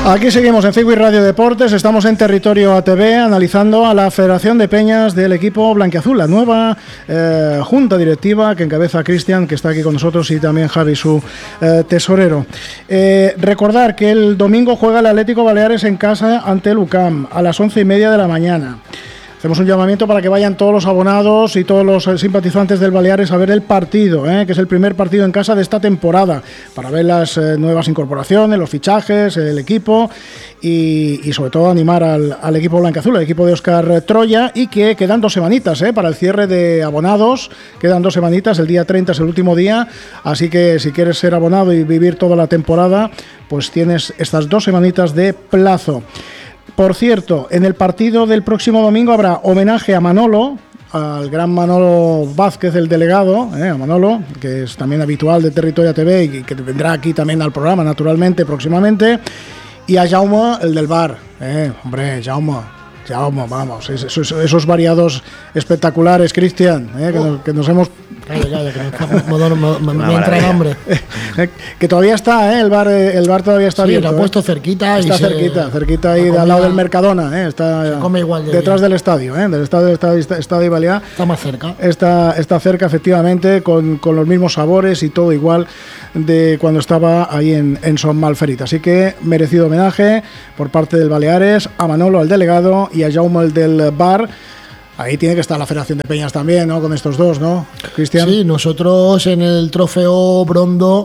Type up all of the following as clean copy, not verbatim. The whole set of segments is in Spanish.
Aquí seguimos en Cigüi Radio Deportes, estamos en Territorio ATV analizando a la Federación de Peñas del equipo blanquiazul, la nueva junta directiva que encabeza Cristian, que está aquí con nosotros, y también Javi, su tesorero. Recordar que el domingo juega el Atlético Baleares en casa ante el UCAM a las 11:30 de la mañana. Hacemos un llamamiento para que vayan todos los abonados y todos los simpatizantes del Baleares a ver el partido, que es el primer partido en casa de esta temporada, para ver las nuevas incorporaciones, los fichajes, el equipo y sobre todo animar al equipo blanquiazul, al equipo de Óscar Troya, y que quedan 2 semanitas para el cierre de abonados, quedan 2 semanitas, el día 30 es el último día, así que si quieres ser abonado y vivir toda la temporada, pues tienes estas 2 semanitas de plazo. Por cierto, en el partido del próximo domingo habrá homenaje a Manolo, al gran Manolo Vázquez, el delegado, a Manolo, que es también habitual de Territorio ATV y que vendrá aquí también al programa, naturalmente, próximamente, y a Jaume, el del bar. Hombre, Jaume, vamos, esos variados espectaculares, Cristian, que nos hemos... Calla, que me entra hambre. Que todavía está, el bar todavía está abierto. Sí, lo ha puesto cerquita. Está cerquita ahí al lado del Mercadona, está se come igual de detrás bien. del estadio, del estadio Balear. Está más cerca. Está cerca, efectivamente, con los mismos sabores y todo igual de cuando estaba ahí en Son Malferit. Así que merecido homenaje por parte del Baleares a Manolo, al delegado, y a Jaume, el del bar. Ahí tiene que estar la Federación de Peñas también, ¿no? Con estos dos, ¿no, Cristian? Sí, nosotros en el trofeo Brondo,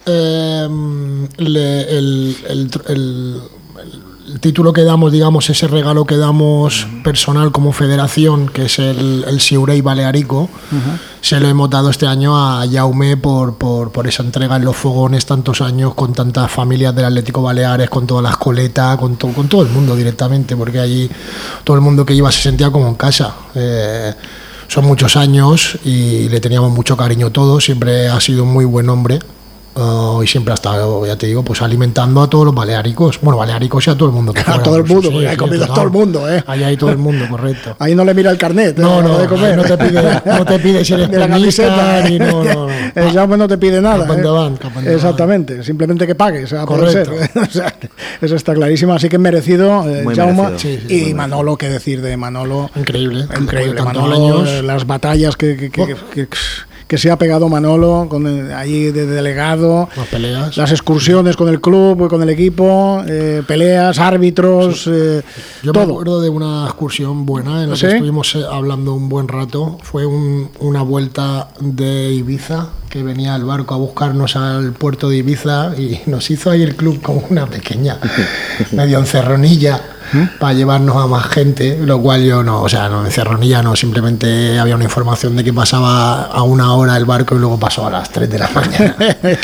el título que damos, digamos, ese regalo que damos personal como federación, que es el Siurei Balearico, se lo hemos dado este año a Jaume por esa entrega en los fogones, tantos años, con tantas familias del Atlético Baleares, con todas las coletas, con todo el mundo directamente, porque allí todo el mundo que iba se sentía como en casa. Son muchos años y le teníamos mucho cariño todos, siempre ha sido un muy buen hombre. Y siempre ha estado, ya te digo, pues alimentando a todos los baleáricos. Bueno, baleáricos y a todo el mundo. A todo el mundo, porque hay comida a todo el mundo, Ahí hay todo el mundo, correcto. Ahí no le mira el carnet. No te pide si eres peñista, ni no. El Jaume no te pide nada. Exactamente. Van. Simplemente que pagues. Correcto. O sea, eso está clarísimo. Así que merecido, Jaume. Sí, y Manolo, qué decir de Manolo. Increíble. Manolo, las batallas que se ha pegado Manolo allí de delegado, las peleas, las excursiones con el club, con el equipo, peleas, árbitros, Yo todo. me acuerdo de una excursión buena en la que estuvimos hablando un buen rato. Fue una vuelta de Ibiza, que venía el barco a buscarnos al puerto de Ibiza y nos hizo ahí el club como una pequeña medio encerronilla para llevarnos a más gente, lo cual yo no encerronilla no, simplemente había una información de que pasaba a 1 hora el barco y luego pasó a las 3 de la mañana.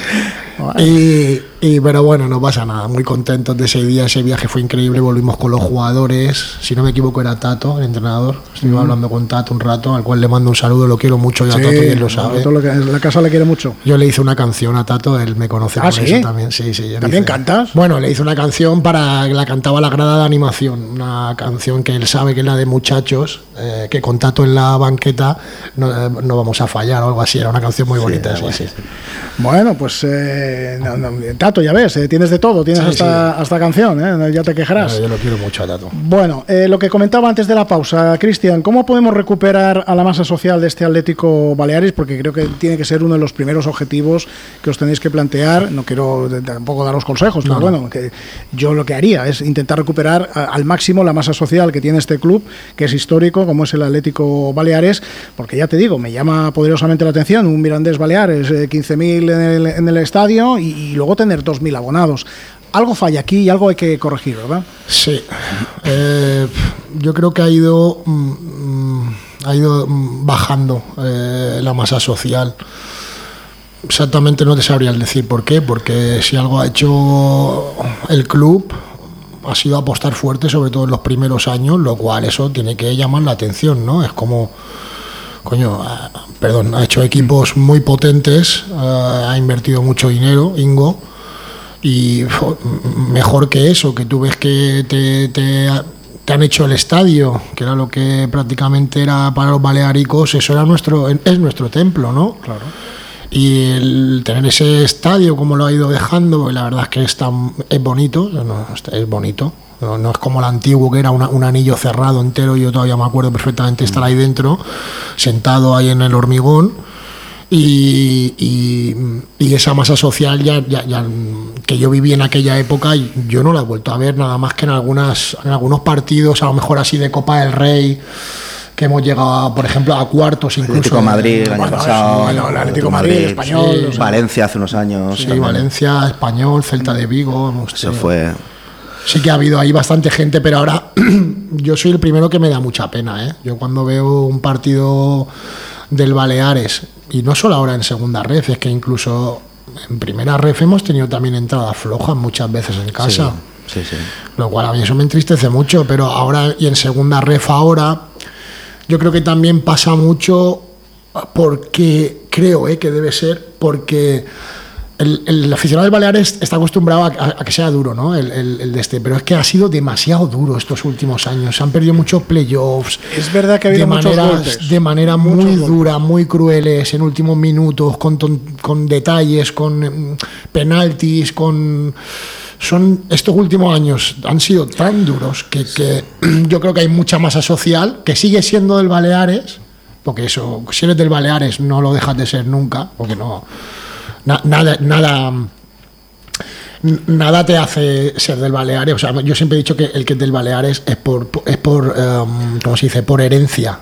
Pero bueno, no pasa nada, muy contentos de ese día, ese viaje fue increíble, volvimos con los jugadores, si no me equivoco era Tato, el entrenador, estuve hablando con Tato un rato, al cual le mando un saludo, lo quiero mucho, y a Tato y él lo sabe. La casa le quiere mucho. Yo le hice una canción a Tato, él me conoce por eso también. Sí, ¿También cantas? Bueno, le hice una canción la cantaba la grada de animación, una canción que él sabe que es la de Muchachos, que con Tato en la banqueta no vamos a fallar o algo así, era una canción muy bonita. Sí. Bueno, pues Tato, ya ves, tienes de todo, tienes hasta canción, ya te quejarás. Yo lo quiero mucho a Tato. Bueno, lo que comentaba antes de la pausa, Cristian, ¿cómo podemos recuperar a la masa social de este Atlético Baleares? Porque creo que tiene que ser uno de los primeros objetivos que os tenéis que plantear. No quiero tampoco daros consejos, pero bueno, que yo lo que haría es intentar recuperar al máximo la masa social que tiene este club, que es histórico, como es el Atlético Baleares, porque ya te digo, me llama poderosamente la atención un Mirandés Baleares, 15.000 en el estadio y luego tener 2.000 abonados. Algo falla aquí y algo hay que corregir, ¿verdad? Sí. Yo creo que ha ido bajando la masa social. Exactamente no te sabría decir por qué, porque si algo ha hecho el club ha sido apostar fuerte, sobre todo en los primeros años, lo cual eso tiene que llamar la atención, ¿no? Es como... ha hecho equipos muy potentes, ha invertido mucho dinero, Ingo, y mejor que eso, que tú ves que te han hecho el estadio, que era lo que prácticamente era para los baleáricos, eso era es nuestro templo, ¿no? Claro. Y el tener ese estadio como lo ha ido dejando, la verdad es que es bonito, es bonito. No es como el antiguo, que era un anillo cerrado entero. Yo todavía me acuerdo perfectamente estar ahí dentro, sentado ahí en el hormigón. Y esa masa social ya que yo viví en aquella época, yo no la he vuelto a ver, nada más que en algunos partidos, a lo mejor así de Copa del Rey, que hemos llegado, por ejemplo, a cuartos incluso. Atlético Madrid el año pasado. El Atlético Madrid, Español. Sí, Valencia hace unos años. Sí, también. Valencia, Español, Celta de Vigo. Eso fue... Sí que ha habido ahí bastante gente, pero ahora yo soy el primero que me da mucha pena, ¿eh? Yo cuando veo un partido del Baleares, y no solo ahora en segunda ref, es que incluso en primera ref hemos tenido también entradas flojas muchas veces en casa. Sí. Lo cual a mí eso me entristece mucho, pero ahora y en segunda ref ahora, yo creo que también pasa mucho porque creo que debe ser porque el aficionado del Baleares está acostumbrado a que sea duro, ¿no? Pero es que ha sido demasiado duro estos últimos años. Se han perdido muchos playoffs. Es verdad que ha habido muchos golpes. De manera muy dura, muy crueles, en últimos minutos, con detalles, con penaltis, estos últimos años han sido tan duros que yo creo que hay mucha masa social que sigue siendo del Baleares, porque eso, si eres del Baleares no lo dejas de ser nunca, porque no... Nada te hace ser del Baleares. O sea, yo siempre he dicho que el que es del Baleares es por ¿cómo se dice? Por herencia.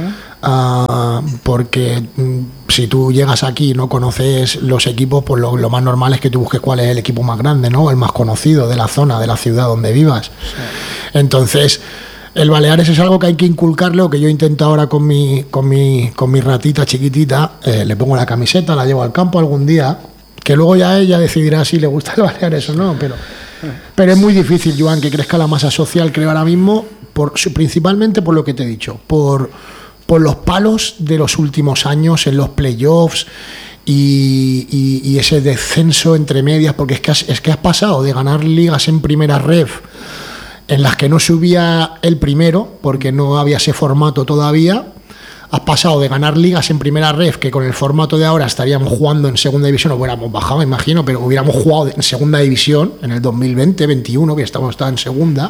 Porque si tú llegas aquí y no conoces los equipos, pues lo más normal es que tú busques cuál es el equipo más grande, ¿no? El más conocido de la zona, de la ciudad donde vivas. Sí. Entonces, el Baleares es algo que hay que inculcarle, o que yo intento ahora con mi ratita chiquitita. Le pongo la camiseta, la llevo al campo algún día, que luego ya ella decidirá si le gusta el Baleares o no, pero es muy difícil, Joan, que crezca la masa social, creo ahora mismo, principalmente por lo que te he dicho, por los palos de los últimos años en los playoffs y ese descenso entre medias, porque es que has pasado de ganar ligas en primera ref en las que no subía el primero, porque no había ese formato todavía. Has pasado de ganar ligas en primera ref, que con el formato de ahora estaríamos jugando en segunda división, o hubiéramos bajado, me imagino, pero hubiéramos jugado en segunda división en el 2020-21, que estamos en segunda.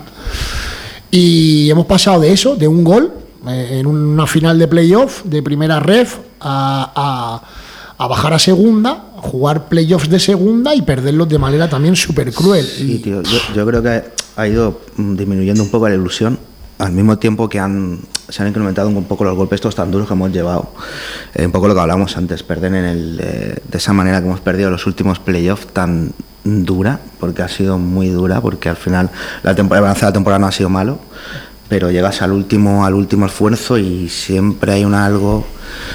Y hemos pasado de eso, de un gol, en una final de playoff, de primera ref, a bajar a segunda, jugar playoffs de segunda y perderlos de manera también súper cruel. Sí, tío, yo creo que ha ido disminuyendo un poco la ilusión, al mismo tiempo que se han incrementado un poco los golpes estos tan duros que hemos llevado. Un poco lo que hablamos antes, perder de esa manera que hemos perdido los últimos playoffs tan dura, porque ha sido muy dura, porque al final el balance de la temporada no ha sido malo, pero llegas al último esfuerzo y siempre hay algo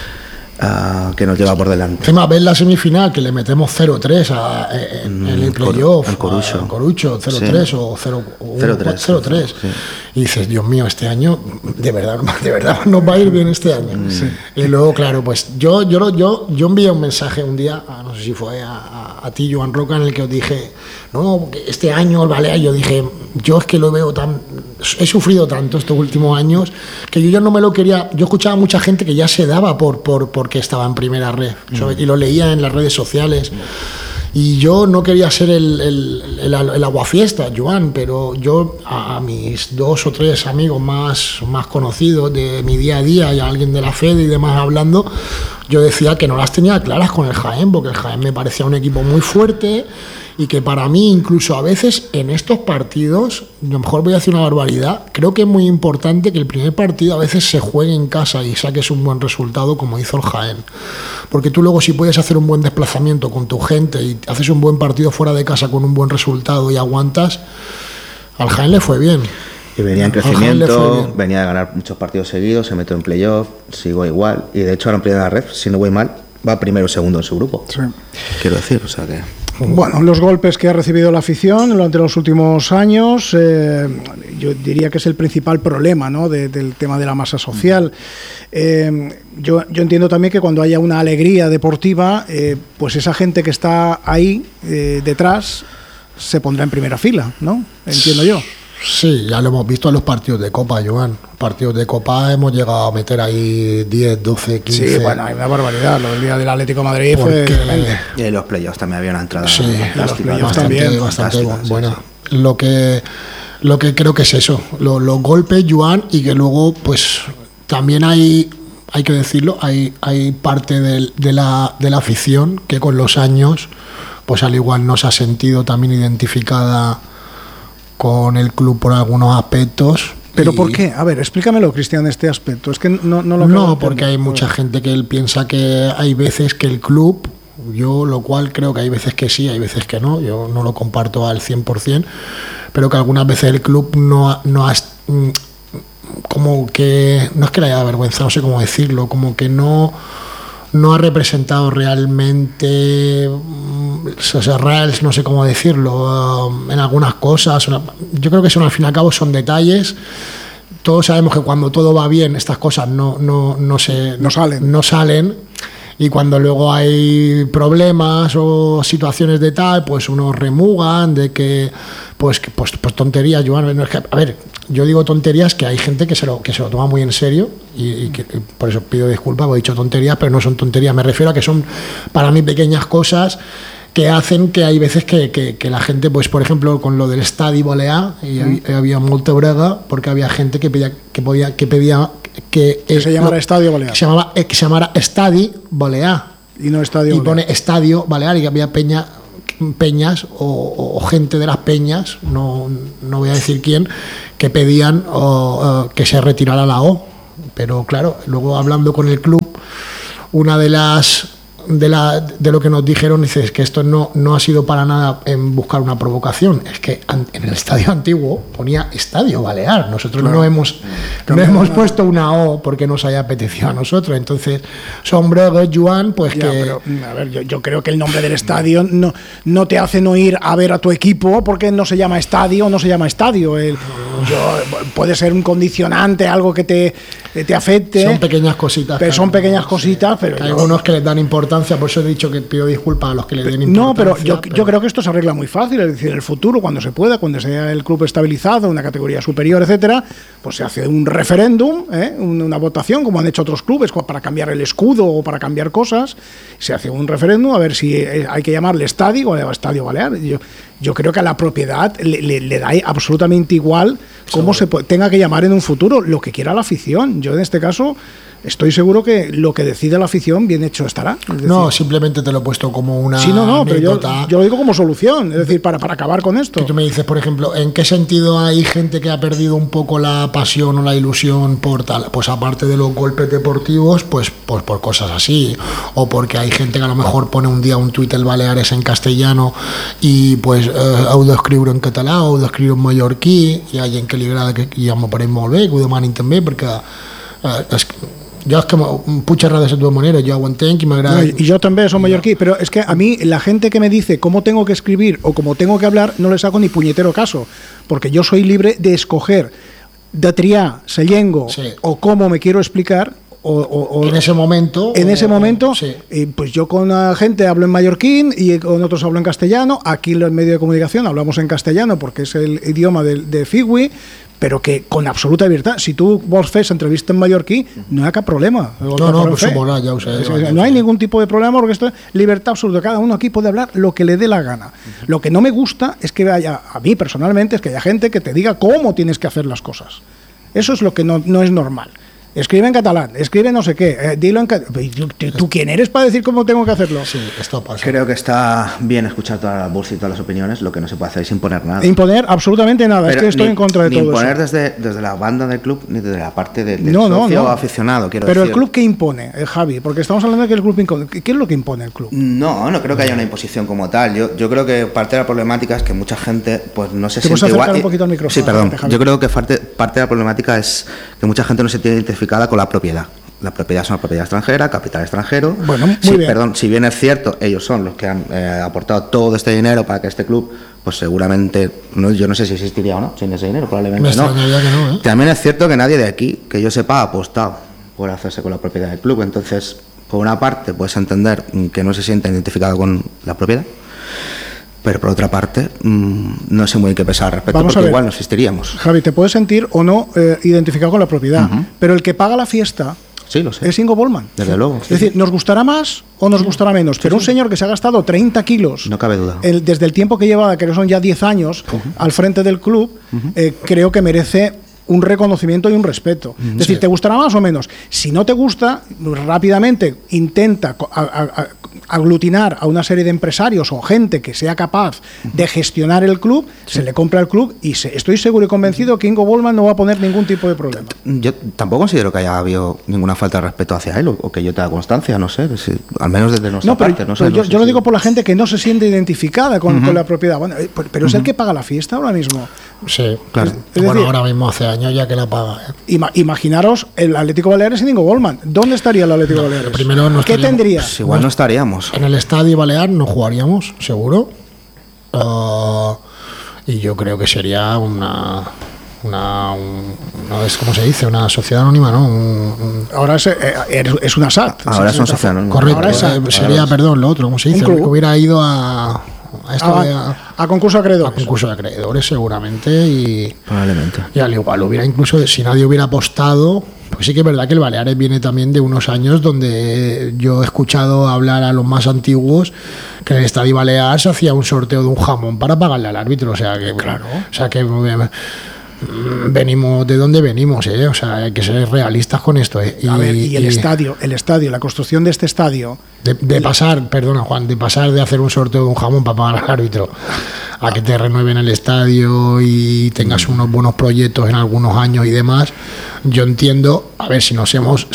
que nos lleva por delante. Encima ves la semifinal, que le metemos 0-3 en el playoff, en Corucho 0-3 sí. O 0-3 sí. Y dices, Dios mío, este año de verdad nos va a ir bien este año. Sí. Y luego, claro, pues yo envié un mensaje un día, no sé si fue a ti, Joan Roca, en el que os dije, no, porque este año el Baleares, yo dije, yo es que lo veo he sufrido tanto estos últimos años que yo ya no me lo quería. Yo escuchaba a mucha gente que ya se daba porque estaba en primera red, y lo leía en las redes sociales, y yo no quería ser el aguafiesta, Joan, pero yo a mis 2 o 3 amigos más conocidos de mi día a día, y a alguien de la Fede y demás hablando, yo decía que no las tenía claras con el Jaén, porque el Jaén me parecía un equipo muy fuerte, y que para mí, incluso a veces en estos partidos, a lo mejor voy a decir una barbaridad, creo que es muy importante que el primer partido a veces se juegue en casa y saques un buen resultado, como hizo el Jaén. Porque tú luego, si puedes hacer un buen desplazamiento con tu gente y haces un buen partido fuera de casa con un buen resultado y aguantas, al Jaén le fue bien. Y venía en crecimiento, venía de ganar muchos partidos seguidos, se metió en playoff, sigo igual, y de hecho ahora en primera red, si no voy mal, va primero o segundo en su grupo. Sí. Quiero decir, o sea que... Bueno, los golpes que ha recibido la afición durante los últimos años, yo diría que es el principal problema, ¿no?, del tema de la masa social. Yo entiendo también que cuando haya una alegría deportiva, pues esa gente que está ahí detrás se pondrá en primera fila, ¿no? Entiendo yo. Sí, ya lo hemos visto en los partidos de Copa, Joan. Partidos de Copa hemos llegado a meter ahí 10, 12, 15. Sí, bueno, hay una barbaridad. Lo del día del Atlético de Madrid fue tremendo. Y en los playoffs también había una entrada. Sí, los playoffs también. Bastante buena. Sí. Lo que creo que es eso, los golpes, Joan, y que luego, pues, también hay que decirlo, hay parte de la afición que con los años, pues al igual no se ha sentido también identificada con el club por algunos aspectos. ¿Pero por qué? A ver, explícamelo, Cristian, este aspecto. Es que no lo No, porque hay mucha gente que él piensa que hay veces que el club, yo lo cual creo que hay veces que sí, hay veces que no, yo no lo comparto al 100%, pero que algunas veces el club no ha como que, no es que le haya vergüenza, no sé cómo decirlo, como que no ha representado realmente, o sea, reals, no sé cómo decirlo, en algunas cosas. Yo creo que son, al fin y al cabo, son detalles. Todos sabemos que cuando todo va bien, estas cosas no salen. Y cuando luego hay problemas o situaciones de tal, pues unos remugan de que pues tonterías, Joan. No, es que, a ver, yo digo tonterías, que hay gente que se lo toma muy en serio y que por eso pido disculpas, porque he dicho tonterías, pero no son tonterías. Me refiero a que son para mí pequeñas cosas que hacen que hay veces que la gente, pues por ejemplo con lo del Estadi Balear, y había molta brega porque había gente que pedía que se llamara Estadio Balear. Que se llamara Estadi Balear. Y no Estadio Y Balear. pone Estadio Balear, y que había peñas o gente de las peñas, no voy a decir quién, que pedían que se retirara la O. Pero claro, luego hablando con el club, una de lo que nos dijeron, dice, que esto no ha sido para nada en buscar una provocación, es que en el estadio antiguo ponía Estadio Balear. Nosotros no hemos puesto una O porque nos haya apetecido a nosotros. Entonces, son breves, Joan, pues ya, que... Pero, a ver, yo creo que el nombre del estadio no te hace no ir a ver a tu equipo porque no se llama estadio o no se llama estadio. Puede ser un condicionante, algo que te afecte. Son pequeñas cositas. Pero son pequeñas cositas, pero... Hay algunos que les dan importancia, por eso he dicho que pido disculpas a los que le den importancia. No, pero yo creo que esto se arregla muy fácil, es decir, en el futuro, cuando se pueda, cuando sea el club estabilizado, una categoría superior, etcétera, pues se hace un referéndum, una votación, como han hecho otros clubes, para cambiar el escudo o para cambiar cosas. Se hace un referéndum a ver si hay que llamarle Estadio o Estadio Balear. Yo creo que a la propiedad le da absolutamente igual cómo se tenga que llamar en un futuro, lo que quiera la afición. Yo en este caso estoy seguro que lo que decide la afición bien hecho estará. Es decir, no, simplemente te lo he puesto como una pero yo lo digo como solución, es decir, para acabar con esto. Que tú me dices, por ejemplo, ¿en qué sentido hay gente que ha perdido un poco la pasión o la ilusión por tal? Pues aparte de los golpes deportivos, pues por cosas así, o porque hay gente que a lo mejor pone un día un tuit el Baleares en castellano y pues heu d'escriure en català, heu d'escriure en mallorquí, i hi ha gent que li agrada, que ja m'ho pareix molt bé, que ho demanin també, perquè jo és que puig xerrar de todas maneras, yo ho entenc i m'agrada. Y yo también soy mallorquí, pero es que a mí la gente que me dice cómo tengo que escribir o cómo tengo que hablar, no les hago ni puñetero caso, porque yo soy libre de escoger, de triar, sellengo, sí, o cómo me quiero explicar. O en ese momento, sí. Pues yo con la gente hablo en mallorquín y con otros hablo en castellano. Aquí en los medios de comunicación hablamos en castellano porque es el idioma de Figui, pero que con absoluta libertad. Si tú vols fer entrevista en mallorquí, no hay cap problema. No hay ningún tipo de problema porque esto es libertad absoluta. Cada uno aquí puede hablar lo que le dé la gana. Lo que no me gusta es que haya, a mí personalmente, es que haya gente que te diga cómo tienes que hacer las cosas. Eso es lo que no es normal. Escribe en catalán, escribe no sé qué, dilo en catalán. ¿Tú quién eres para decir cómo tengo que hacerlo? Sí, esto pasa. Creo que está bien escuchar todas las voces y todas las opiniones. Lo que no se puede hacer es imponer nada. Imponer absolutamente nada. Pero es que estoy en contra de todo eso. Ni imponer desde la banda del club, ni desde la parte del socio o aficionado. Pero decir. ¿El club qué impone, Javi? Porque estamos hablando de que el club impone. ¿Qué es lo que impone el club? No creo que haya una imposición como tal. Yo creo que parte de la problemática es que mucha gente pues no se siente igual. Un poquito al micrófono. Sí, perdón. Yo creo que parte de la problemática es que mucha gente no se tiene identificada con la propiedad. La propiedad es una propiedad extranjera, capital extranjero. Bueno, muy bien. Perdón, si bien es cierto, ellos son los que han aportado todo este dinero para que este club, pues seguramente, yo no sé si existiría o no, sin ese dinero, probablemente no. Que no, ¿eh? También es cierto que nadie de aquí, que yo sepa, ha apostado por hacerse con la propiedad del club. Entonces, por una parte, puedes entender que no se sienten identificados con la propiedad. Pero por otra parte, no sé muy bien qué pensar al respecto, porque igual no existiríamos. Javi, te puedes sentir o no identificado con la propiedad, pero el que paga la fiesta sí, lo sé. es Ingo Bollmann. Desde luego. Es decir, nos gustará más o nos gustará menos, pero un señor que se ha gastado 30 kilos, no cabe duda, desde el tiempo que lleva, que son ya 10 años, al frente del club, creo que merece un reconocimiento y un respeto. Es decir, ¿te gustará más o menos? Si no te gusta, rápidamente intenta aglutinar a una serie de empresarios o gente que sea capaz de gestionar el club, se le compra el club y estoy seguro y convencido que Ingo Bollmann no va a poner ningún tipo de problema. Yo tampoco considero que haya habido ninguna falta de respeto hacia él o que yo tenga constancia, no sé, al menos desde nuestra parte. No sé, yo lo digo por la gente que no se siente identificada con la propiedad. Bueno, pero es el que paga la fiesta ahora mismo. Sí, claro. Es decir, ahora mismo hace años ya que la paga. Imaginaros el Atlético Baleares sin Ingo Bollmann. ¿Dónde estaría el Atlético Baleares? Primero ¿Qué tendría? Pues igual no estaríamos. En el Estadio Balear no jugaríamos, seguro. Y yo creo que sería una ¿cómo se dice? Una sociedad anónima, ¿no? Ahora es una SAT. Ahora es una sociedad anónima. Correcto. Sería, perdón, lo otro, ¿cómo se dice? Que hubiera ido a concurso de acreedores. A concurso de acreedores, seguramente. Y probablemente. Y al igual hubiera, incluso si nadie hubiera apostado, pues sí que es verdad que el Baleares viene también de unos años donde yo he escuchado hablar a los más antiguos que en el Estadio Balear se hacía un sorteo de un jamón para pagarle al árbitro. O sea que, claro. O sea que venimos de donde venimos, o sea, hay que ser realistas con esto. Y el estadio, la construcción de este estadio. De pasar, perdona Juan, de pasar de hacer un sorteo de un jamón para pagar al árbitro a que te renueven el estadio y tengas unos buenos proyectos en algunos años y demás. Yo entiendo, a ver, si nos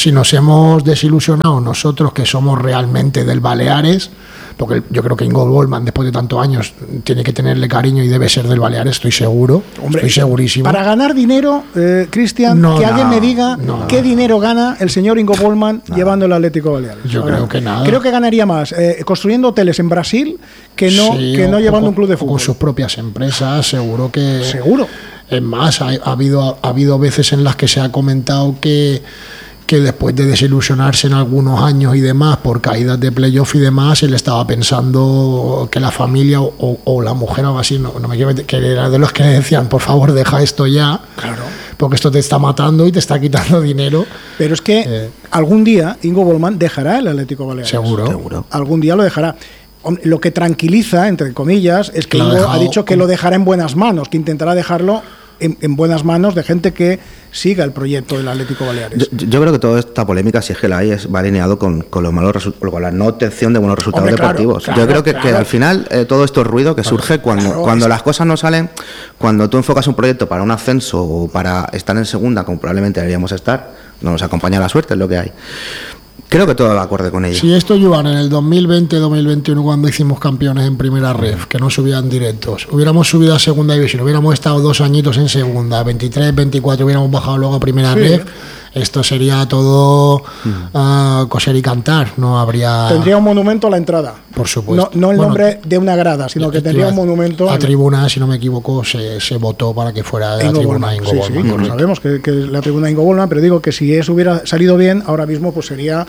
hemos desilusionado nosotros que somos realmente del Baleares, porque yo creo que Ingo Bollmann, después de tantos años, tiene que tenerle cariño y debe ser del Baleares, estoy seguro. Hombre, estoy segurísimo. Para ganar dinero, Cristian, alguien me diga qué dinero gana el señor Ingo Bollmann llevando el Atlético Baleares. Yo creo que nada. Creo que ganaría más construyendo hoteles en Brasil que no llevando un club de fútbol. Con sus propias empresas, seguro que... Seguro. Es más, ha habido veces en las que se ha comentado que después de desilusionarse en algunos años y demás por caídas de playoff y demás, él estaba pensando que la familia o la mujer o algo así, no me quiero meter, que era de los que le decían, por favor, deja esto ya, claro, porque esto te está matando y te está quitando dinero. Pero es que algún día Ingo Bollmann dejará el Atlético Baleares. Seguro. Algún día lo dejará. Lo que tranquiliza, entre comillas, es que Ingo ha dicho que lo dejará en buenas manos, que intentará dejarlo en buenas manos de gente que siga el proyecto del Atlético Baleares. Yo creo que toda esta polémica, si es que la hay, va alineado con los malos resultados, con la no obtención de buenos resultados deportivos. Yo creo que al final todo esto es ruido que surge cuando las cosas no salen, cuando tú enfocas un proyecto para un ascenso o para estar en segunda, como probablemente deberíamos estar, no nos acompaña la suerte, es lo que hay. Creo que todo va acorde con ello. Si esto, Joan, en el 2020-2021, cuando hicimos campeones en primera ref, que no subían directos, hubiéramos subido a segunda división, hubiéramos estado 2 añitos en segunda, 23, 24, hubiéramos bajado luego a primera ref, esto sería todo coser y cantar, no habría... Tendría un monumento a la entrada. Por supuesto. No el nombre de una grada, sino que tendría un monumento... La tribuna, si no me equivoco, se votó para que fuera de la tribuna Ingo Bollmann. Sí, sabemos que la tribuna Ingo Bollmann, pero digo que si eso hubiera salido bien, ahora mismo pues sería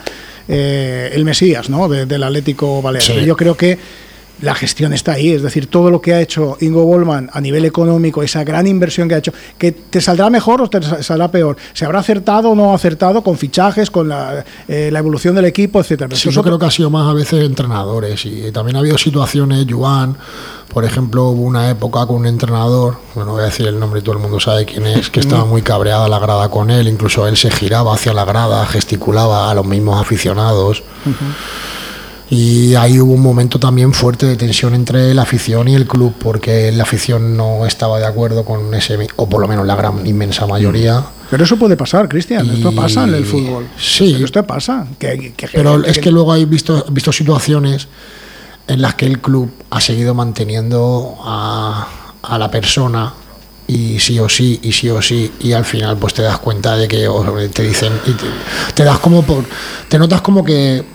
el Mesías, ¿no? del Atlético Baleares. Sí. Yo creo que la gestión está ahí, es decir, todo lo que ha hecho Ingo Bollmann a nivel económico, esa gran inversión que ha hecho, que te saldrá mejor o te saldrá peor, se habrá acertado o no acertado con fichajes, con la evolución del equipo, etcétera. Sí, yo creo que ha sido más a veces entrenadores y también ha habido situaciones, Joan, por ejemplo, hubo una época con un entrenador, bueno, voy a decir el nombre, todo el mundo sabe quién es, que estaba muy cabreada la grada con él, incluso él se giraba hacia la grada, gesticulaba a los mismos aficionados. Y ahí hubo un momento también fuerte de tensión entre la afición y el club, porque la afición no estaba de acuerdo con ese, o por lo menos la gran inmensa mayoría. Pero eso puede pasar, Cristian, esto pasa en el fútbol. Sí. Pero esto pasa. Pero es que luego hay visto situaciones en las que el club ha seguido manteniendo a la persona y sí o sí, y al final pues te das cuenta de que te dicen, y te notas como que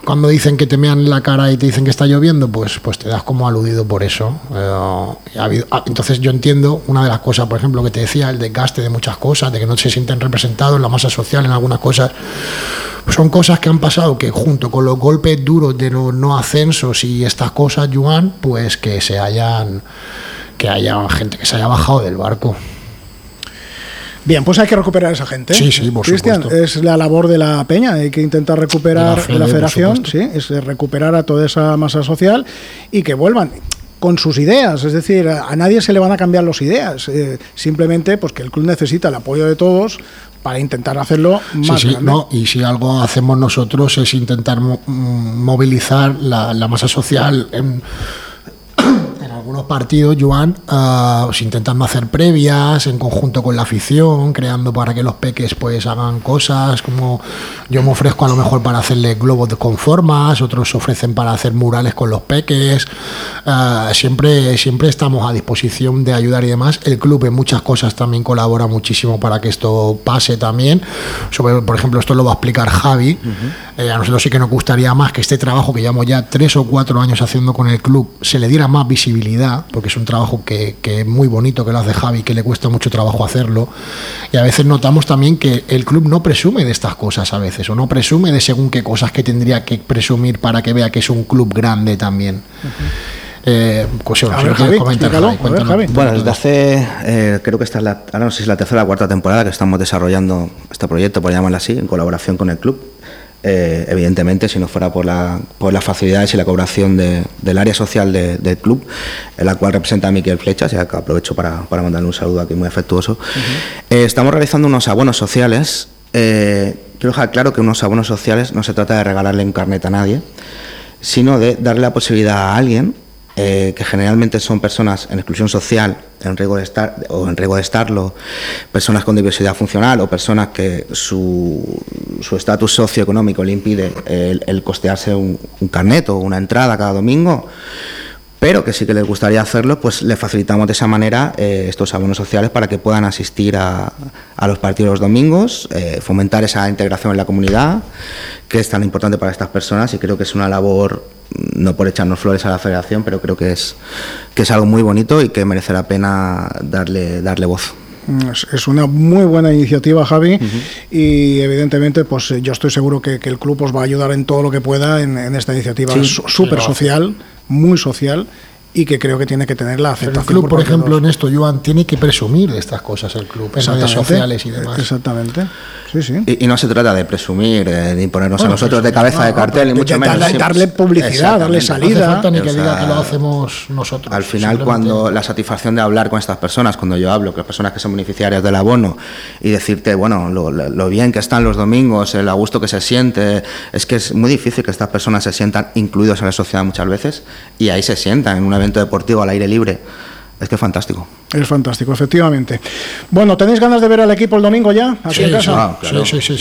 cuando dicen que te mean en la cara y te dicen que está lloviendo, pues te das como aludido por eso. Entonces yo entiendo una de las cosas, por ejemplo, que te decía, el desgaste de muchas cosas, de que no se sienten representados en la masa social en algunas cosas. Son cosas que han pasado que junto con los golpes duros de los no ascensos y estas cosas, Joan, pues que haya gente que se haya bajado del barco. Bien, pues hay que recuperar a esa gente. Sí, por Cristian, supuesto. es la labor de la peña, hay que intentar recuperar de la federación, sí, es recuperar a toda esa masa social y que vuelvan con sus ideas, es decir, a nadie se le van a cambiar las ideas, simplemente pues que el club necesita el apoyo de todos para intentar hacerlo más grande. No, y si algo hacemos nosotros es intentar movilizar la masa social en algunos partidos, Joan, pues intentando hacer previas en conjunto con la afición, creando para que los peques pues hagan cosas, como yo me ofrezco a lo mejor para hacerles globos con formas, otros se ofrecen para hacer murales con los peques. Siempre estamos a disposición de ayudar y demás. El club en muchas cosas también colabora muchísimo para que esto pase también. Por ejemplo, esto lo va a explicar Javi. A nosotros sí que nos gustaría más que este trabajo que llevamos ya 3 o 4 años haciendo con el club se le diera más visibilidad, porque es un trabajo que es muy bonito, que lo hace Javi, que le cuesta mucho trabajo hacerlo, y a veces notamos también que el club no presume de estas cosas a veces, o no presume de según qué cosas que tendría que presumir para que vea que es un club grande también. Javi. Bueno, desde hace, creo que esta es ahora no sé si es la tercera o cuarta temporada que estamos desarrollando este proyecto, por llamarlo así, en colaboración con el club. Evidentemente, si no fuera por las facilidades y la colaboración del área social del club, en la cual representa a Miquel Flechas, ya que aprovecho para mandarle un saludo aquí muy afectuoso. Estamos realizando unos abonos sociales. Quiero dejar claro que unos abonos sociales no se trata de regalarle un carnet a nadie, sino de darle la posibilidad a alguien, que generalmente son personas en exclusión social, en riesgo de estarlo, personas con diversidad funcional o personas que su estatus socioeconómico le impide el costearse un carnet o una entrada cada domingo, pero que sí que les gustaría hacerlo, pues les facilitamos de esa manera estos abonos sociales para que puedan asistir a los partidos los domingos, fomentar esa integración en la comunidad, que es tan importante para estas personas, y creo que es una labor, no por echarnos flores a la federación, pero creo que es algo muy bonito y que merece la pena darle voz. Es una muy buena iniciativa, Javi, y evidentemente pues yo estoy seguro que el club os va a ayudar en todo lo que pueda en esta iniciativa súper social, muy social, y que creo que tiene que tener la aceptación. El club, por ejemplo, en esto, Joan, tiene que presumir de estas cosas el club, en redes sociales y demás. Exactamente, sí. Y no se trata de presumir, de imponernos a nosotros de cabeza de cartel, ni mucho menos. Darle publicidad, darle salida. No hace falta ni que diga que lo hacemos nosotros. Al final, cuando la satisfacción de hablar con estas personas, cuando yo hablo con las personas que son beneficiarias del abono, y decirte, bueno, lo bien que están los domingos, el a gusto que se siente, es que es muy difícil que estas personas se sientan incluidos en la sociedad muchas veces, y ahí se sientan en un evento deportivo al aire libre. Es que es fantástico. Es fantástico, efectivamente. Bueno, ¿tenéis ganas de ver al equipo el domingo ya? Aquí en casa. Claro.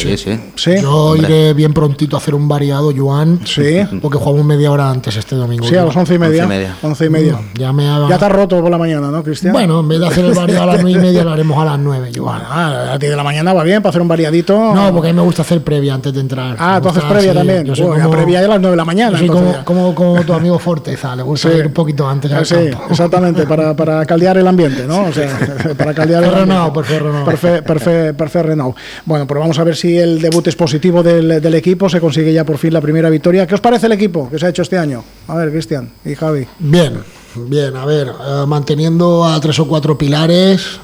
Sí. Yo iré bien prontito a hacer un variado, Joan. Sí. Porque jugamos media hora antes este domingo. Sí, a las 11:30. 11:30. Ya te has roto por la mañana, ¿no, Cristian? Bueno, en vez de hacer el variado a las 9:30, lo haremos a las 9, Joan. A las 10 de la mañana va bien para hacer un variadito. No, porque a mí me gusta hacer previa antes de entrar. Tú haces previa también. La previa es a las 9 de la mañana. Sí, como tu amigo Forteza, le gusta ir un poquito antes al campo. Exactamente, para caldear el ambiente, ¿no? O sea, para caldear el ambiente. Perfecto, Renaud. Bueno, pues vamos a ver si el debut es positivo del equipo, se consigue ya por fin la primera victoria. ¿Qué os parece el equipo que se ha hecho este año? A ver, Cristian y Javi. Bien, a ver, manteniendo a 3 o 4 pilares.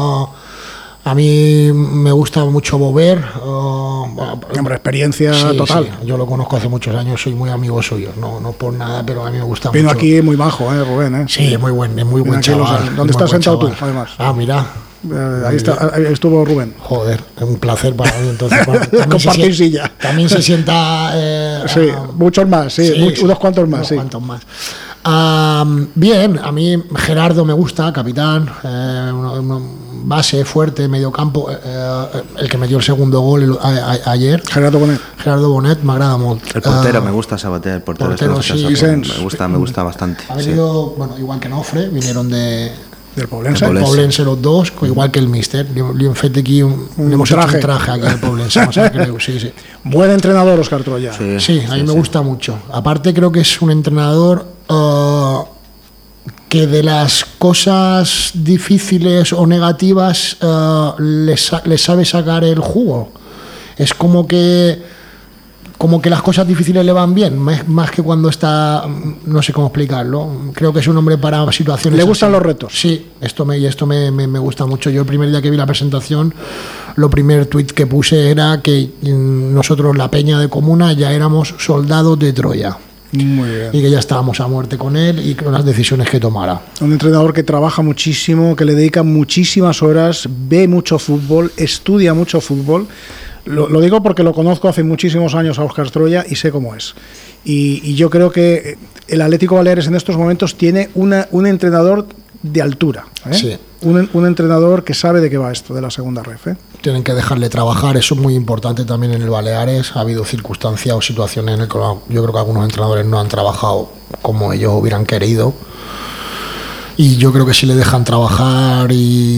A mí me gusta mucho Bover. Hombre, experiencia total. Sí, yo lo conozco hace muchos años, soy muy amigo suyo. No por nada, pero a mí me gusta Vino mucho. Vino aquí muy bajo, Rubén. Sí, muy buen chaval. ¿Dónde estás sentado tú, además? Mira. Ahí estuvo Rubén. Joder, es un placer para mí. Entonces, compartir silla. También se sienta. Muchos más, unos cuantos más. Bien, a mí Gerardo me gusta, capitán, base fuerte, medio campo, el que metió el segundo gol ayer. Gerardo Bonet me agrada mucho. El portero me gusta, Sabater, el portero sí, me gusta bastante. Ha venido, igual que Nofre, vinieron de Del Poblense. El Poblense los dos, igual que el míster. Le hemos hecho un traje aquí al Poblense. Creo, sí. Buen entrenador, Óscar Troya. Sí, a mí me gusta mucho. Aparte creo que es un entrenador que de las cosas difíciles o negativas le sabe sacar el jugo. Es como que las cosas difíciles le van bien, más que cuando está, no sé cómo explicarlo. Creo que es un hombre para situaciones. ¿Le gustan los retos? Sí, esto me gusta mucho. Yo el primer día que vi la presentación, lo primer tuit que puse era que nosotros, la Peña de Comuna, ya éramos soldados de Troya. Muy bien. Y que ya estábamos a muerte con él y con las decisiones que tomara. Un entrenador que trabaja muchísimo, que le dedica muchísimas horas, ve mucho fútbol, estudia mucho fútbol. Lo digo porque lo conozco hace muchísimos años a Óscar Troya y sé cómo es. Y yo creo que el Atlético Baleares en estos momentos tiene un entrenador de altura. Sí. Un entrenador que sabe de qué va esto de la segunda ref. Tienen que dejarle trabajar, eso es muy importante también en el Baleares. Ha habido circunstancias o situaciones en las que yo creo que algunos entrenadores no han trabajado como ellos hubieran querido. Y yo creo que si le dejan trabajar,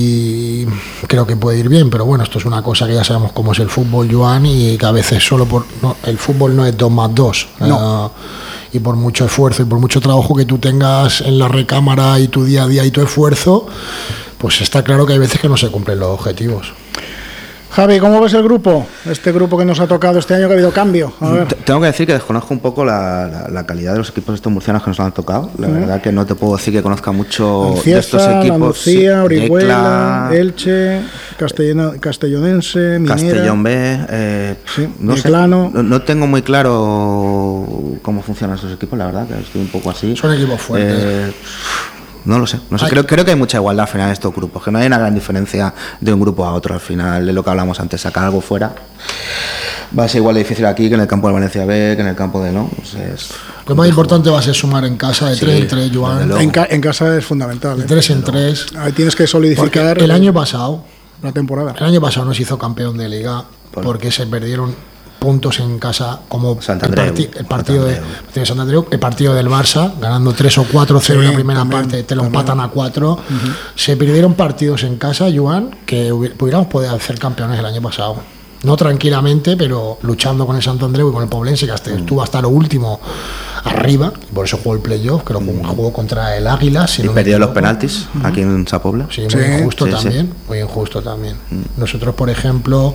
y creo que puede ir bien, pero bueno, esto es una cosa que ya sabemos cómo es el fútbol, Joan, y que a veces el fútbol no es 2 más 2. No. Y por mucho esfuerzo y por mucho trabajo que tú tengas en la recámara y tu día a día y tu esfuerzo, pues está claro que hay veces que no se cumplen los objetivos. Javi, ¿cómo ves el grupo? Este grupo que nos ha tocado este año, que ha habido cambio. A ver. Tengo que decir que desconozco un poco la calidad de los equipos estos murcianos que nos han tocado. La verdad que no te puedo decir que conozca mucho Ancieza, de estos equipos. Andalucía, Orihuela, Elche, Castellonense, Minera, Castellón B. No sé, no tengo muy claro cómo funcionan esos equipos, la verdad, que estoy un poco así. Son equipos fuertes. No lo sé. Creo que hay mucha igualdad al final en estos grupos, que no hay una gran diferencia de un grupo a otro. Al final, de lo que hablamos antes, sacar algo fuera va a ser igual de difícil aquí que en el campo del Valencia B, que en el campo de no. Lo más importante va a ser sumar en casa, de 3 en 3, Joan. En casa es fundamental. De 3 en 3. Ahí tienes que solidificar. Porque el año pasado, la temporada. El año pasado no se hizo campeón de Liga porque se perdieron puntos en casa, como el partido de Sant Andreu, el partido del Barça, ganando 3 o 4-0 en la primera parte, te lo empatan a 4. Se perdieron partidos en casa, Joan, que pudiéramos poder hacer campeones el año pasado. No tranquilamente, pero luchando con el Sant Andreu y con el Poblense, que estuvo hasta lo último arriba, y por eso jugó el playoff, que lo jugó contra el Águila. Y perdió los penaltis aquí en Sa Pobla. Sí, muy injusto también. Muy injusto también. Nosotros, por ejemplo,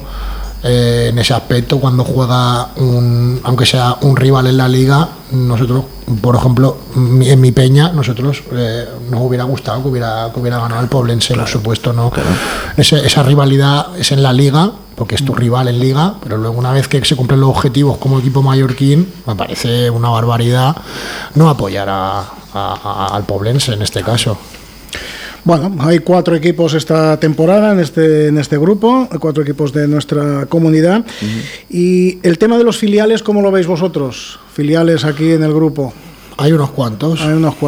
en ese aspecto, cuando juega aunque sea un rival en la liga, nosotros, por ejemplo, en mi Peña, nos hubiera gustado que hubiera ganado el Poblense, claro, por supuesto, no. Claro. Esa rivalidad es en la liga, porque es tu rival en liga, pero luego, una vez que se cumplen los objetivos como equipo mallorquín, me parece una barbaridad no apoyar al Poblense en este caso. Bueno, hay 4 equipos esta temporada en este grupo, 4 equipos de nuestra comunidad. Y el tema de los filiales, ¿cómo lo veis vosotros? Filiales aquí en el grupo. Hay unos cuantos.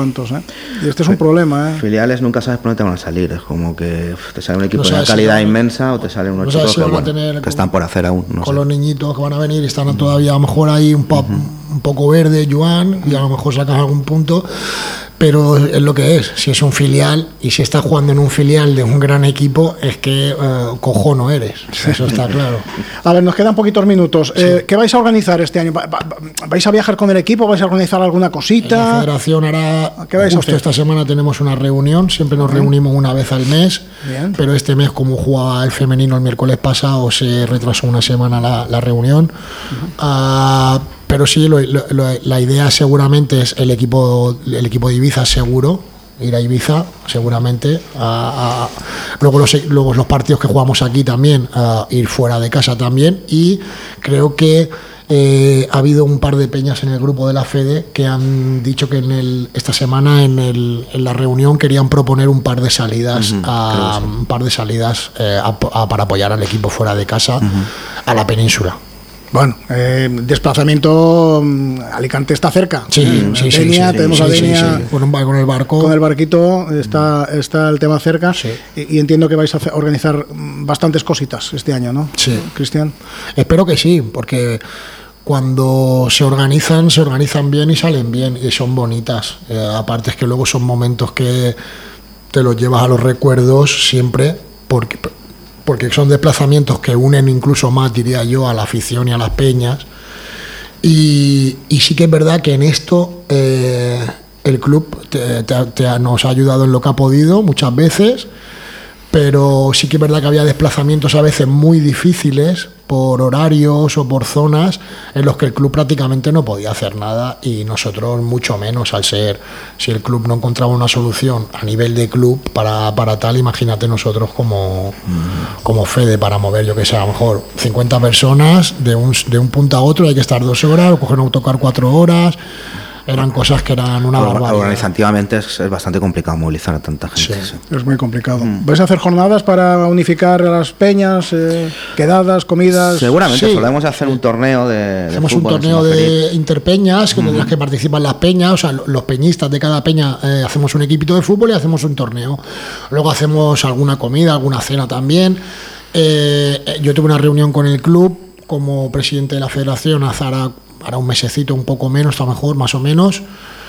Y este es un problema, Filiales nunca sabes por dónde te van a salir. Es como que te sale un equipo de una calidad inmensa o te salen unos chicos que están por hacer aún. Con los niñitos que van a venir y están todavía a lo mejor ahí un poco verde, Joan, y a lo mejor sacas algún punto. Pero es lo que es. Si es un filial y si estás jugando en un filial de un gran equipo, es que cojo no eres. Eso está claro. A ver, nos quedan poquitos minutos. Sí. ¿Qué vais a organizar este año? ¿Vais a viajar con el equipo? ¿Vais a organizar alguna cosita? La federación hará... Justo esta semana tenemos una reunión. Siempre nos reunimos una vez al mes. Bien. Pero este mes, como jugaba el femenino el miércoles pasado, se retrasó una semana la reunión. Pero sí, la idea seguramente es el equipo de Ibiza, seguro, ir a Ibiza, seguramente. Luego los partidos que jugamos aquí también, ir fuera de casa también. Y creo que ha habido un par de peñas en el grupo de la Fede que han dicho que esta semana en la reunión querían proponer un par de salidas, para apoyar al equipo fuera de casa a la península. Bueno, desplazamiento, Alicante está cerca. Sí. Tenemos a Denia. Con el barco. Con el barquito está el tema cerca. Sí. Y entiendo que vais a organizar bastantes cositas este año, ¿no? Sí. Cristian. Espero que sí, porque cuando se organizan bien y salen bien y son bonitas. Aparte es que luego son momentos que te los llevas a los recuerdos siempre, porque son desplazamientos que unen incluso más, diría yo, a la afición y a las peñas. Y sí que es verdad que en esto el club nos ha ayudado en lo que ha podido muchas veces, pero sí que es verdad que había desplazamientos a veces muy difíciles por horarios o por zonas en los que el club prácticamente no podía hacer nada, y nosotros mucho menos, al ser, si el club no encontraba una solución a nivel de club para tal, imagínate nosotros como Fede para mover, yo que sé, a lo mejor 50 personas de un punto a otro, hay que estar 2 horas o coger un autocar 4 horas. Eran cosas que eran una barbaridad. Organizativamente es bastante complicado movilizar a tanta gente. Sí. Es muy complicado. ¿Vais a hacer jornadas para unificar a las peñas, quedadas, comidas? Seguramente, solemos hacer un torneo de Hacemos fútbol, un torneo de interpeñas, que en las que participan las peñas, o sea, los peñistas de cada peña hacemos un equipito de fútbol y hacemos un torneo. Luego hacemos alguna comida, alguna cena también. Yo tuve una reunión con el club como presidente de la federación hará un mesecito, un poco menos, a lo mejor, más o menos,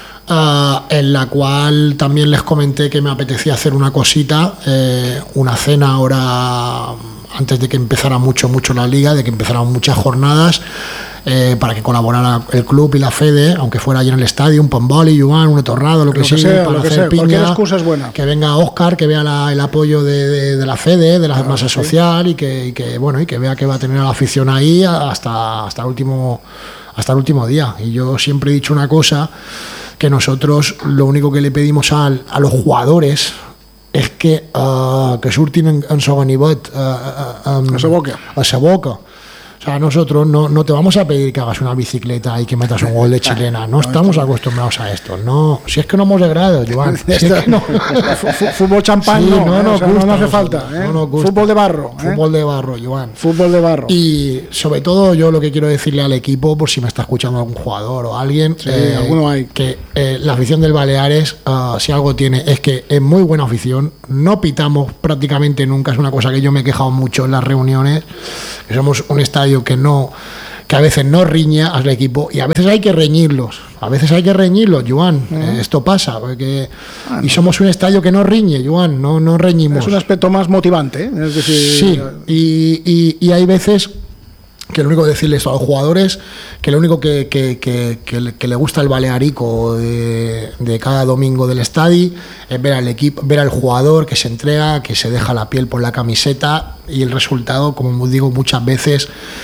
en la cual también les comenté que me apetecía hacer una cosita, una cena ahora, antes de que empezara mucho la liga, de que empezaran muchas jornadas, para que colaborara el club y la Fede, aunque fuera allí en el estadio, un Pomboli, Joan, un Etorrado, lo que sea, para hacer piña. Cualquier excusa es buena. Que venga Óscar, que vea el apoyo de la Fede, de la masa social, y que vea que va a tener a la afición ahí hasta el último día. Y yo siempre he dicho una cosa, que nosotros lo único que le pedimos a los jugadores es que surtin en Soganivet a esa boca. O sea, nosotros no te vamos a pedir que hagas una bicicleta y que metas un gol de chilena. No estamos acostumbrados a esto. No, si es que no hemos llegado, Joan. Si es que no. Fútbol champán, sí, no hace falta. Fútbol de barro. Fútbol de barro, Joan. Fútbol de barro. Y sobre todo yo lo que quiero decirle al equipo, por si me está escuchando algún jugador o alguien, alguno hay, que la afición del Baleares, si algo tiene, es que es muy buena afición. No pitamos prácticamente nunca. Es una cosa que yo me he quejado mucho en las reuniones, que somos un estadio que a veces no riñe al equipo, y a veces hay que reñirlos. Joan. Esto pasa, y somos un estadio que no riñe, Joan, no reñimos. Es un aspecto más motivante, es decir, sí, y hay veces que lo único que decirles a los jugadores, que lo único que le gusta el balearico de cada domingo del estadio es ver al equipo, ver al jugador que se entrega, que se deja la piel por la camiseta, y el resultado, como digo muchas veces,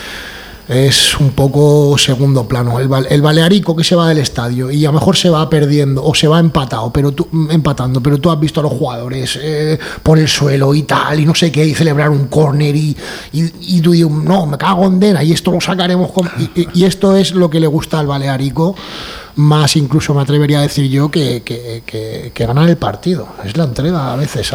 es un poco segundo plano. El balearico que se va del estadio y a lo mejor se va perdiendo o se va empatando, pero tú has visto a los jugadores por el suelo y tal, y no sé qué, y celebrar un córner, y tú dices, no, me cago en dena, y esto lo sacaremos y esto es lo que le gusta al balearico, más incluso me atrevería a decir yo que ganar el partido. Es la entrega a veces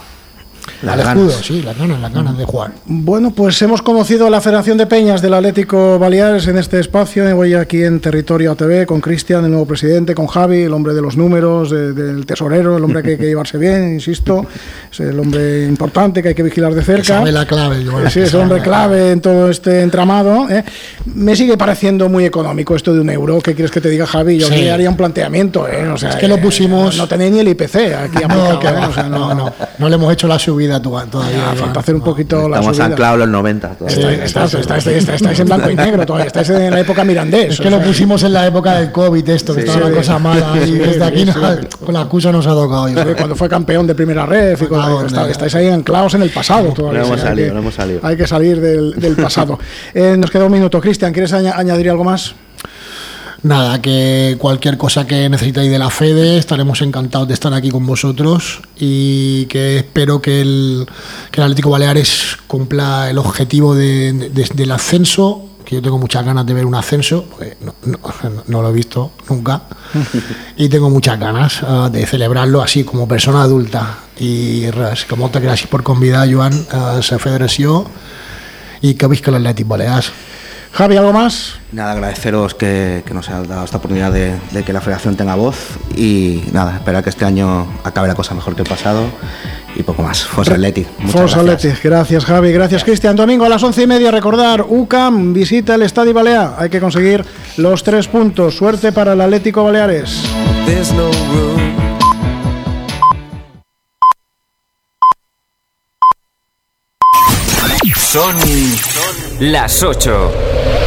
al escudo, sí, las ganas de jugar. Bueno, pues hemos conocido a la Federación de Peñas del Atlético Baleares en este espacio. Voy aquí en Territorio ATV con Cristian, el nuevo presidente, con Javi, el hombre de los números, del tesorero, el hombre que hay que llevarse bien, insisto, es el hombre importante que hay que vigilar de cerca. Sabe la clave, sí, es el hombre clave en todo este entramado. Me sigue pareciendo muy económico esto de €1. ¿Qué quieres que te diga, Javi? Yo le haría un planteamiento. O sea, es que lo pusimos. No tenéis ni el IPC aquí aplicado. No le hemos hecho la subida todavía. Falta hacer un poquito la subida. Estamos anclados en los 90. Estáis en blanco y negro todavía. Estáis en la época mirandés. Es que lo pusimos en la época del COVID, que estaba la cosa mala. Y desde aquí con la excusa nos ha tocado. Cuando fue campeón de primera ref. Estáis ahí anclados en el pasado todavía. No hemos salido. Hay que salir del pasado. Nos queda un minuto. Cristian, ¿quieres añadir algo más? Nada, que cualquier cosa que necesitéis de la Fede, estaremos encantados de estar aquí con vosotros, y que espero que el Atlético Baleares cumpla el objetivo del ascenso, que yo tengo muchas ganas de ver un ascenso, porque no lo he visto nunca, y tengo muchas ganas de celebrarlo así como persona adulta. Y res, que moltes gràcies por convidar, Joan, a la federació, y que visca l'Atlètic Balears. Javi, ¿algo más? Nada, agradeceros que nos hayas dado esta oportunidad de que la federación tenga voz, y nada, esperar que este año acabe la cosa mejor que el pasado, y poco más. Forza Atleti. Forza Atleti. Gracias, Javi. Gracias, Cristian. Domingo a las 11:30, recordar, UCAM visita el Estadio Balear. Hay que conseguir los 3 puntos. Suerte para el Atlético Baleares. Son las 8.